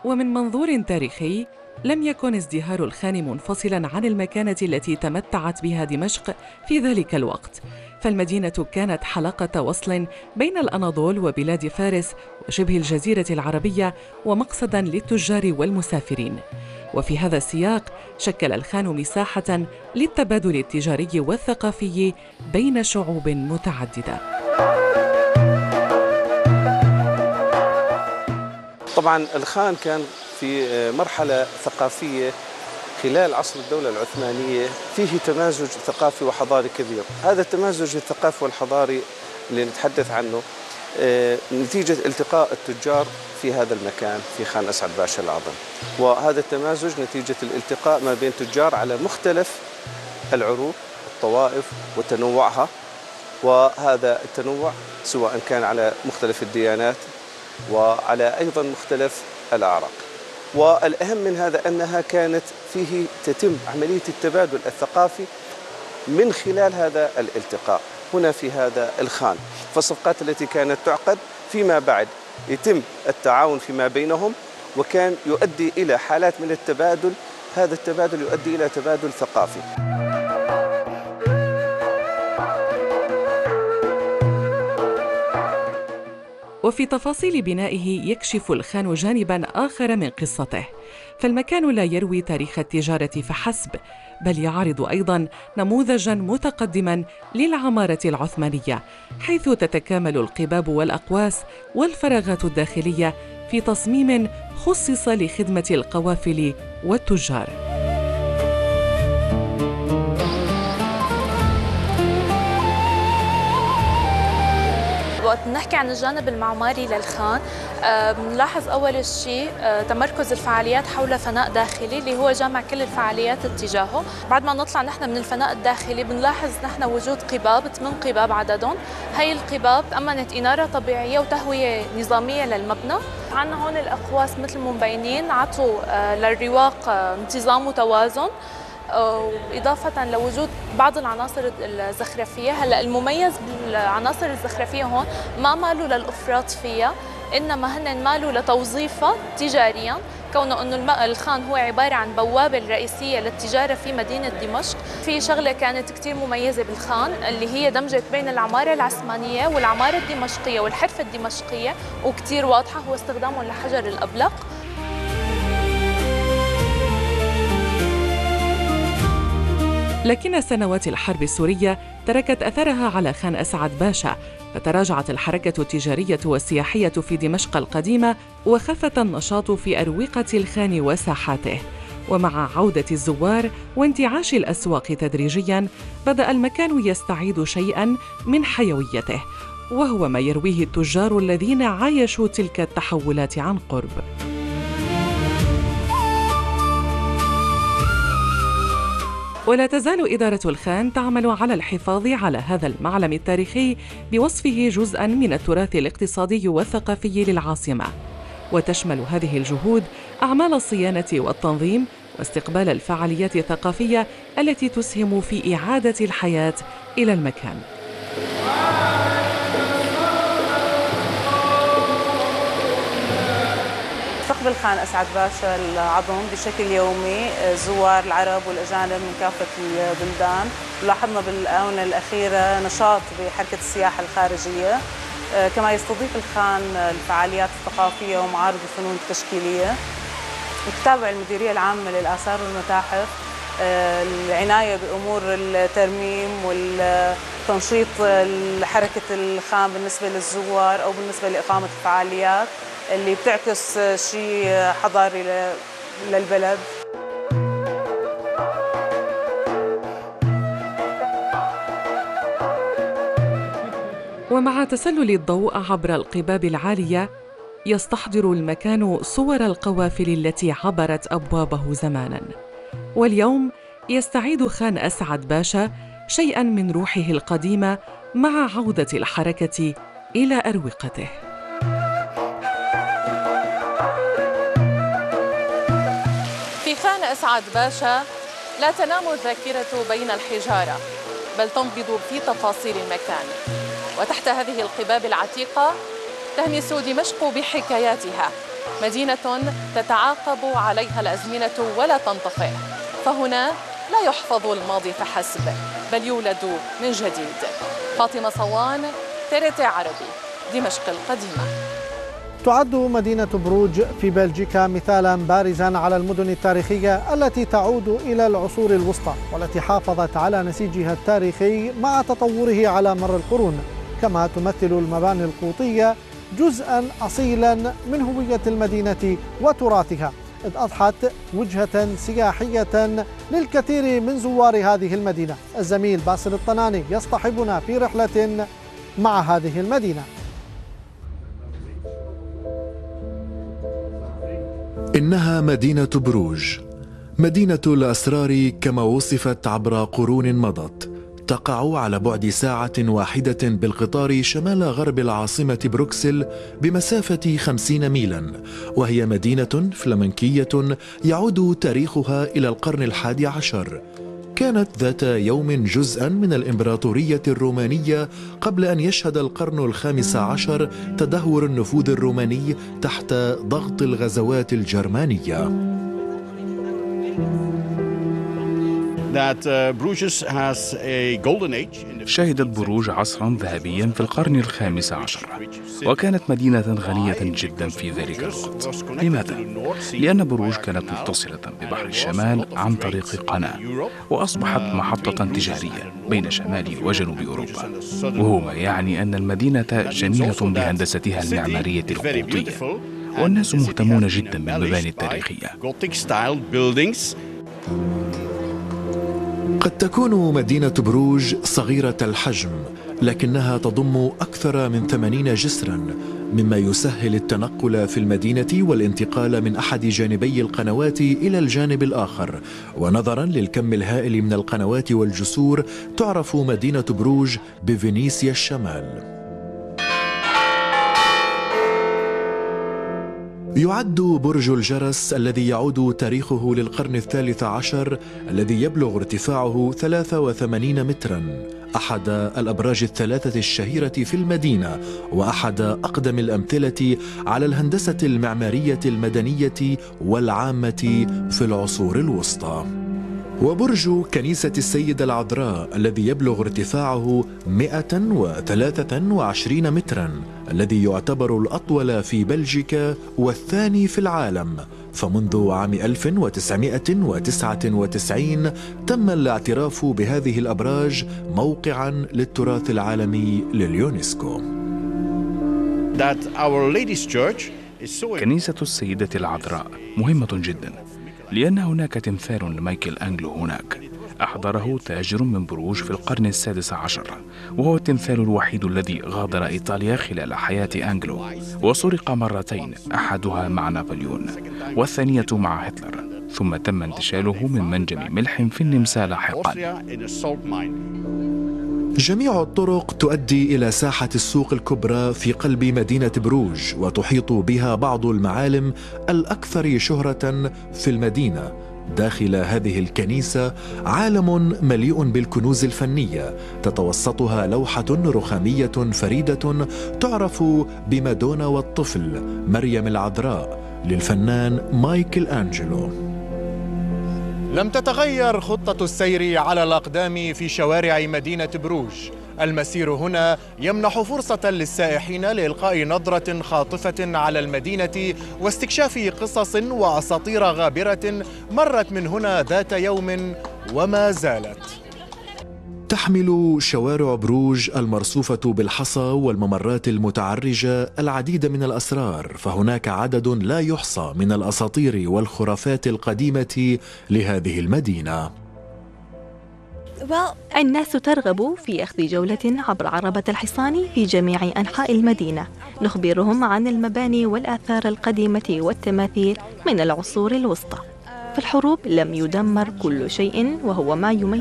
ومن منظور تاريخي لم يكن ازدهار الخان منفصلاً عن المكانة التي تمتعت بها دمشق في ذلك الوقت، فالمدينة كانت حلقة وصل بين الأناضول وبلاد فارس وشبه الجزيرة العربية، ومقصداً للتجار والمسافرين. وفي هذا السياق شكل الخان مساحة للتبادل التجاري والثقافي بين شعوب متعددة. طبعاً الخان كان في مرحلة ثقافية خلال عصر الدولة العثمانية فيه تمازج ثقافي وحضاري كبير. هذا التمازج الثقافي والحضاري اللي نتحدث عنه نتيجة التقاء التجار في هذا المكان في خان أسعد باشا الأعظم، وهذا التمازج نتيجة الالتقاء ما بين تجار على مختلف العروق والطوائف وتنوعها، وهذا التنوع سواء كان على مختلف الديانات وعلى أيضا مختلف الأعراق. والأهم من هذا أنها كانت فيه تتم عملية التبادل الثقافي من خلال هذا الالتقاء هنا في هذا الخان. فالصفقات التي كانت تعقد فيما بعد يتم التعاون فيما بينهم، وكان يؤدي إلى حالات من التبادل، هذا التبادل يؤدي إلى تبادل ثقافي. وفي تفاصيل بنائه يكشف الخان جانباً آخر من قصته، فالمكان لا يروي تاريخ التجارة فحسب، بل يعرض أيضاً نموذجاً متقدماً للعمارة العثمانية، حيث تتكامل القباب والأقواس والفراغات الداخلية في تصميم خصص لخدمة القوافل والتجار. وقت نحكي عن الجانب المعماري للخان بنلاحظ أول شيء تمركز الفعاليات حول فناء داخلي اللي هو جامع كل الفعاليات اتجاهه. بعد ما نطلع نحن من الفناء الداخلي بنلاحظ نحن وجود قباب، 8 قباب عددهم. هي القباب تأمنت إنارة طبيعية وتهوية نظامية للمبنى. عندنا هون الأقواس مثل ما مبينين عطوا للرواق انتظام وتوازن، إضافة لوجود بعض العناصر الزخرفية. هلا المميز بالعناصر الزخرفية هون ما مالوا للإفراط فيها، إنما هن مالوا لتوظيفها تجاريا، كونه إنه الخان هو عبارة عن بوابة الرئيسية للتجارة في مدينة دمشق. في شغلة كانت كتير مميزة بالخان اللي هي دمجت بين العمارة العثمانية والعمارة الدمشقية والحرفة الدمشقية، وكتير واضحة، هو استخدامهم لحجر الأبلق. لكن سنوات الحرب السورية تركت أثرها على خان أسعد باشا، فتراجعت الحركة التجارية والسياحية في دمشق القديمة، وخفت النشاط في أروقة الخان وساحاته. ومع عودة الزوار وانتعاش الأسواق تدريجياً، بدأ المكان يستعيد شيئاً من حيويته، وهو ما يرويه التجار الذين عايشوا تلك التحولات عن قرب. ولا تزال إدارة الخان تعمل على الحفاظ على هذا المعلم التاريخي بوصفه جزءاً من التراث الاقتصادي والثقافي للعاصمة، وتشمل هذه الجهود أعمال الصيانة والتنظيم واستقبال الفعاليات الثقافية التي تسهم في إعادة الحياة إلى المكان. يستقبل خان أسعد باشا العظم بشكل يومي زوار العرب والأجانب من كافة البلدان. لاحظنا بالآونة الأخيرة نشاط بحركة السياحة الخارجية، كما يستضيف الخان الفعاليات الثقافية ومعارض الفنون التشكيلية. وتتابع المديرية العامة للآثار والمتاحف العناية بأمور الترميم والتنشيط حركة الخان بالنسبة للزوار أو بالنسبة لإقامة الفعاليات اللي بتعكس شيء حضاري للبلد. ومع تسلل الضوء عبر القباب العالية، يستحضر المكان صور القوافل التي عبرت أبوابه زماناً. واليوم يستعيد خان أسعد باشا شيئاً من روحه القديمة مع عودة الحركة إلى أروقته. في خان أسعد باشا لا تنام الذاكرة بين الحجارة، بل تنبض في تفاصيل المكان. وتحت هذه القباب العتيقة تهمس دمشق بحكاياتها مدينة تتعاقب عليها الأزمنة ولا تنطفئ، فهنا لا يحفظ الماضي فحسب بل يولد من جديد. فاطمة صوان، TRT عربي، دمشق القديمة. تعد مدينة بروج في بلجيكا مثالا بارزا على المدن التاريخية التي تعود إلى العصور الوسطى والتي حافظت على نسيجها التاريخي مع تطوره على مر القرون، كما تمثل المباني القوطية جزءا أصيلا من هوية المدينة وتراثها، إذ أضحت وجهة سياحية للكثير من زوار هذه المدينة. الزميل باسل الطناني يصطحبنا في رحلة مع هذه المدينة. إنها مدينة بروج، مدينة الأسرار كما وصفت عبر قرون مضت. تقع على بعد ساعة واحدة بالقطار شمال غرب العاصمة بروكسل بمسافة 50 ميلا، وهي مدينة فلامنكية يعود تاريخها إلى القرن ال11. كانت ذات يوم جزءا من الإمبراطورية الرومانية قبل أن يشهد القرن ال15 تدهور النفوذ الروماني تحت ضغط الغزوات الجرمانية. شهدت بروج عصرا ذهبيا في القرن ال15، وكانت مدينة غنية جدا في ذلك الوقت. لماذا؟ لأن بروج كانت متصلة ببحر الشمال عن طريق قناة، وأصبحت محطة تجارية بين شمال وجنوب أوروبا، وهو ما يعني أن المدينة جميلة بهندستها المعمارية القوطية، والناس مهتمون جدا بالمباني التاريخية. قد تكون مدينة بروج صغيرة الحجم، لكنها تضم أكثر من 80 جسرا، مما يسهل التنقل في المدينة والانتقال من أحد جانبي القنوات إلى الجانب الآخر. ونظرا للكم الهائل من القنوات والجسور تعرف مدينة بروج بفينيسيا الشمال. يعد برج الجرس الذي يعود تاريخه للقرن ال13 الذي يبلغ ارتفاعه 83 مترا أحد الأبراج الثلاثة الشهيرة في المدينة، وأحد أقدم الأمثلة على الهندسة المعمارية المدنية والعامة في العصور الوسطى. وبرج كنيسة السيدة العذراء الذي يبلغ ارتفاعه 123 مترا الذي يعتبر الأطول في بلجيكا والثاني في العالم، فمنذ عام 1999 تم الاعتراف بهذه الأبراج موقعا للتراث العالمي لليونسكو. كنيسة السيدة العذراء مهمة جدا، لأن هناك تمثال لمايكل أنجلو هناك أحضره تاجر من بروج في القرن ال16، وهو التمثال الوحيد الذي غادر إيطاليا خلال حياة أنجلو، وسرق مرتين، أحدها مع نابليون والثانية مع هتلر، ثم تم انتشاله من منجم ملح في النمسا لاحقا. جميع الطرق تؤدي إلى ساحة السوق الكبرى في قلب مدينة بروج، وتحيط بها بعض المعالم الأكثر شهرة في المدينة. داخل هذه الكنيسة عالم مليء بالكنوز الفنية، تتوسطها لوحة رخامية فريدة تعرف بمادونا والطفل مريم العذراء للفنان مايكل أنجلو. لم تتغير خطة السير على الأقدام في شوارع مدينة بروج. المسير هنا يمنح فرصة للسائحين لإلقاء نظرة خاطفة على المدينة واستكشاف قصص وأساطير غابرة مرت من هنا ذات يوم وما زالت. تحمل شوارع بروج المرصوفة بالحصى والممرات المتعرجة العديد من الأسرار، فهناك عدد لا يحصى من الأساطير والخرافات القديمة لهذه المدينة. الناس ترغب في أخذ جولة عبر عربة الحصان في جميع أنحاء المدينة، نخبرهم عن المباني والآثار القديمة والتماثيل من العصور الوسطى. في الحروب لم يدمر كل شيء، وهو ما يميز